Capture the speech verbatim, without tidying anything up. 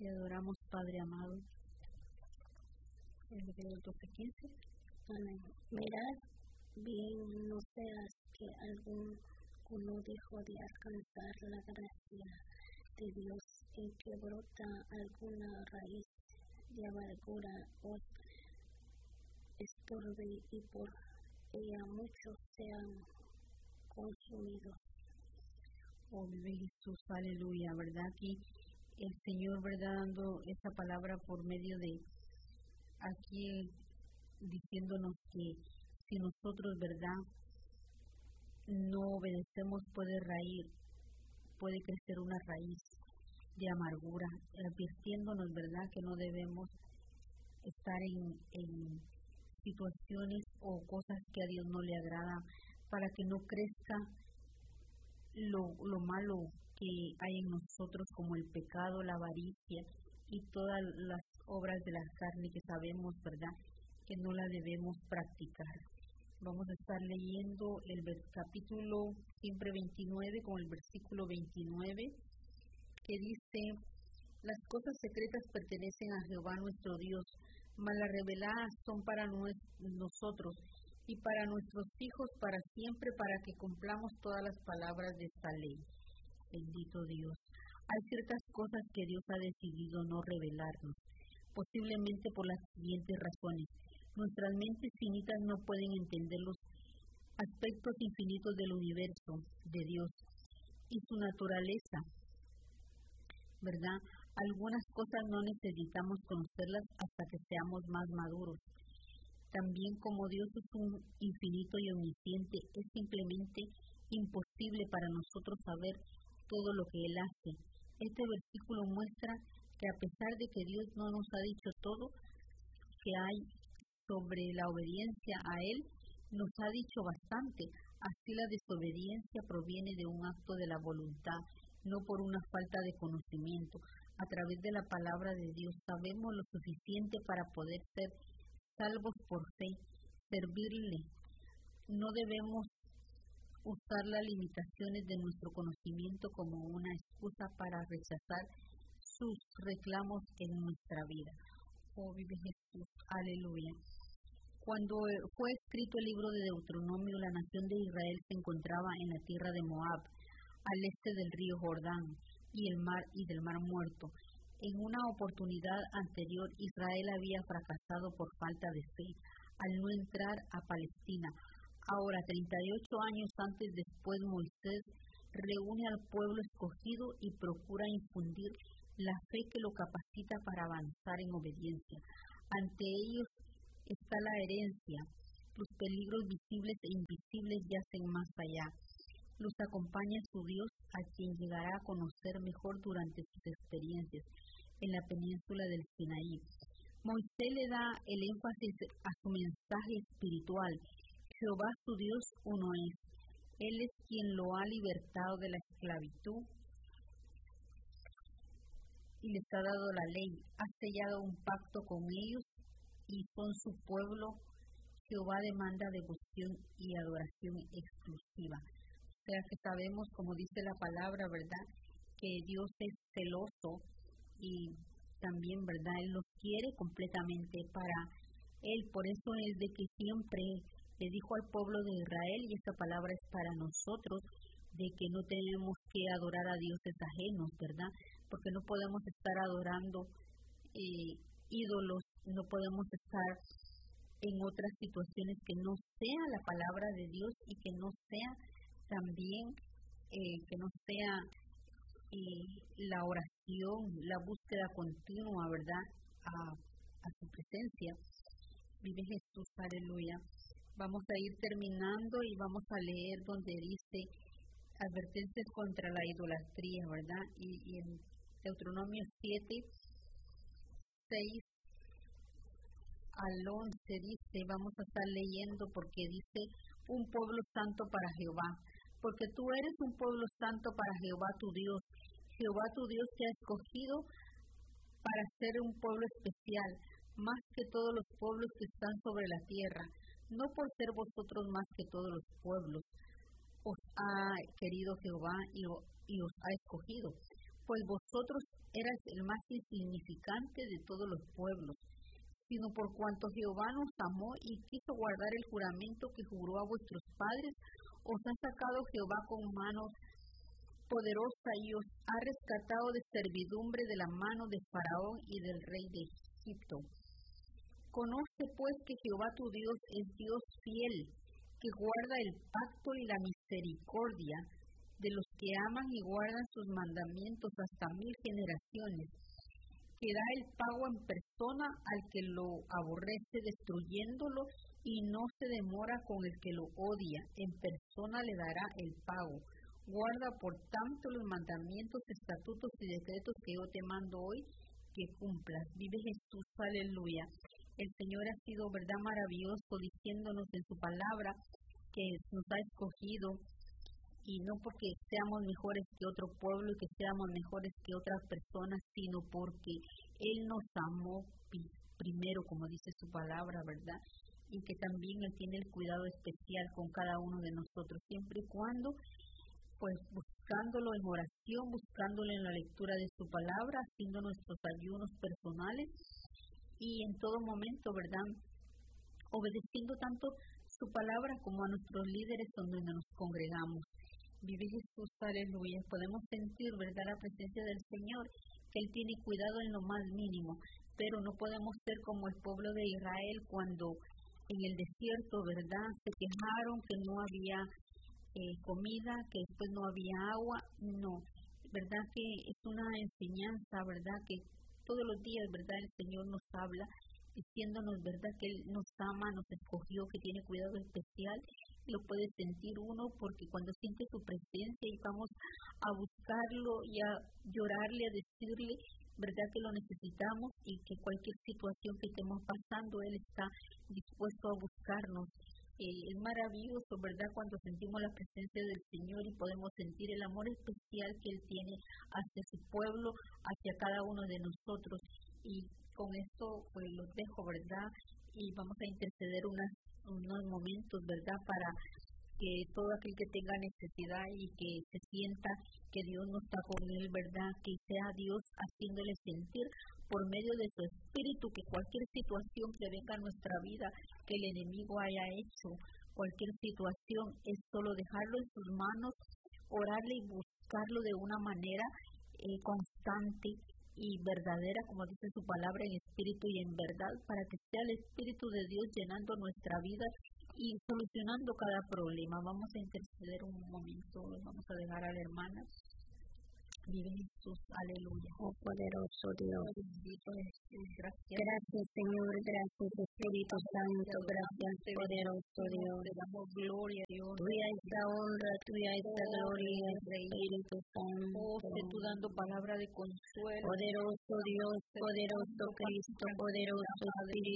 Te adoramos, Padre amado. Hebreos doce quince. Amén. Mirad bien, no seas que alguno dejo de alcanzar la gracia de Dios, en que brota alguna raíz de amargura o estorbe y por ella muchos sean consumidos. Oh, vive Jesús, aleluya, ¿verdad? Aquí el Señor, ¿verdad? Dando esa palabra por medio de aquí diciéndonos que si nosotros, ¿verdad?, no obedecemos, puede raíz, puede crecer una raíz de amargura, advirtiéndonos, ¿verdad?, que no debemos estar en, en situaciones o cosas que a Dios no le agrada, para que no crezca lo, lo malo que hay en nosotros, como el pecado, la avaricia y todas las obras de la carne que sabemos, ¿verdad?, que no la debemos practicar. Vamos a estar leyendo el capítulo siempre veintinueve con el versículo veintinueve, que dice: las cosas secretas pertenecen a Jehová nuestro Dios, mas las reveladas son para nosotros y para nuestros hijos para siempre, para que cumplamos todas las palabras de esta ley. Bendito Dios. Hay ciertas cosas que Dios ha decidido no revelarnos, posiblemente por las siguientes razones. Nuestras mentes finitas no pueden entender los aspectos infinitos del universo de Dios y su naturaleza, ¿verdad? Algunas cosas no necesitamos conocerlas hasta que seamos más maduros. También, como Dios es un infinito y omnisciente, es simplemente imposible para nosotros saber todo lo que Él hace. Este versículo muestra que a pesar de que Dios no nos ha dicho todo que hay sobre la obediencia a Él, nos ha dicho bastante. Así la desobediencia proviene de un acto de la voluntad, no por una falta de conocimiento. A través de la palabra de Dios sabemos lo suficiente para poder ser salvos por fe, servirle. No debemos usar las limitaciones de nuestro conocimiento como una excusa para rechazar sus reclamos en nuestra vida. Oh, vive Jesús, aleluya. Cuando fue escrito el libro de Deuteronomio, la nación de Israel se encontraba en la tierra de Moab, al este del río Jordán y el mar y del mar Muerto. En una oportunidad anterior, Israel había fracasado por falta de fe al no entrar a Palestina. Ahora, treinta y ocho años antes después, Moisés reúne al pueblo escogido y procura infundir la fe que lo capacita para avanzar en obediencia. Ante ellos está la herencia. Los peligros visibles e invisibles yacen más allá. Los acompaña su Dios, a quien llegará a conocer mejor durante sus experiencias en la península del Sinaí. Moisés le da el énfasis a su mensaje espiritual. Jehová su Dios uno es. Él es quien lo ha libertado de la esclavitud y les ha dado la ley. Ha sellado un pacto con ellos y son su pueblo. Jehová demanda devoción y adoración exclusiva. O sea que sabemos, como dice la palabra, ¿verdad?, que Dios es celoso y también, ¿verdad?, Él nos quiere completamente para Él. Por eso es de que siempre le dijo al pueblo de Israel, y esta palabra es para nosotros, de que no tenemos que adorar a dioses ajenos, ¿verdad?, porque no podemos estar adorando eh, ídolos, no podemos estar en otras situaciones que no sea la palabra de Dios y que no sea también, eh, que no sea eh, la oración, la búsqueda continua, ¿verdad?, a, a su presencia. Vive Jesús, aleluya. Vamos a ir terminando y vamos a leer donde dice advertencias contra la idolatría, ¿verdad? Y, y en Deuteronomio siete, seis al once dice, vamos a estar leyendo porque dice, un pueblo santo para Jehová, porque tú eres un pueblo santo para Jehová tu Dios. Jehová tu Dios te ha escogido para ser un pueblo especial, más que todos los pueblos que están sobre la tierra, no por ser vosotros más que todos los pueblos. Os ha querido Jehová y, y os ha escogido, pues vosotros erais el más insignificante de todos los pueblos, sino por cuanto Jehová nos amó y quiso guardar el juramento que juró a vuestros padres, os ha sacado Jehová con mano poderosa y os ha rescatado de servidumbre de la mano de Faraón y del rey de Egipto. Conoce pues que Jehová tu Dios es Dios fiel, que guarda el pacto y la misericordia de los que aman y guardan sus mandamientos hasta mil generaciones, que da el pago en persona al que lo aborrece destruyéndolo y no se demora con el que lo odia, en persona le dará el pago. Guarda por tanto los mandamientos, estatutos y decretos que yo te mando hoy, que cumplas. Vive Jesús, aleluya. El Señor ha sido, verdad, maravilloso, diciéndonos en su palabra que nos ha escogido, y no porque seamos mejores que otro pueblo y que seamos mejores que otras personas, sino porque Él nos amó primero, como dice su palabra, ¿verdad? Y que también Él tiene el cuidado especial con cada uno de nosotros, siempre y cuando, pues, buscándolo en oración, buscándolo en la lectura de su palabra, haciendo nuestros ayunos personales y en todo momento, ¿verdad?, obedeciendo tanto su palabra como a nuestros líderes donde nos congregamos. Vive Jesús, aleluya. Podemos sentir, ¿verdad?, la presencia del Señor, que Él tiene cuidado en lo más mínimo, pero no podemos ser como el pueblo de Israel cuando en el desierto, ¿verdad?, se quejaron que no había eh, comida, que después no había agua. No, ¿verdad?, que es una enseñanza, ¿verdad?, que todos los días, ¿verdad?, el Señor nos habla diciéndonos, ¿verdad?, que Él nos ama, nos escogió, que tiene cuidado especial. Lo puede sentir uno porque cuando siente su presencia y vamos a buscarlo y a llorarle, a decirle, ¿verdad?, que lo necesitamos y que cualquier situación que estemos pasando, Él está dispuesto a buscarnos. Eh, es maravilloso, ¿verdad?, cuando sentimos la presencia del Señor y podemos sentir el amor especial que Él tiene hacia su pueblo, hacia cada uno de nosotros. Y con esto pues los dejo, ¿verdad?, y vamos a interceder unas, unos momentos, ¿verdad?, para que todo aquel que tenga necesidad y que se sienta que Dios no está con él, ¿verdad?, que sea Dios haciéndole sentir por medio de su espíritu que cualquier situación que venga a nuestra vida, que el enemigo haya hecho, cualquier situación, es solo dejarlo en sus manos, orarle y buscarlo de una manera eh, constante y verdadera, como dice su palabra, en espíritu y en verdad, para que sea el Espíritu de Dios llenando nuestra vida y solucionando cada problema. Vamos a interceder un momento, vamos a dejar a la hermana. Vive Jesús, aleluya. Oh poderoso Dios, bendito Jesús, gracias. Gracias Señor, gracias Espíritu Santo, gracias poderoso Dios. Te damos gloria, Dios. Tuya es la honra, tuya es la gloria, Espíritu Santo. Oh, sé tú dando palabra de consuelo. Poderoso Dios, poderoso Cristo, poderoso Espíritu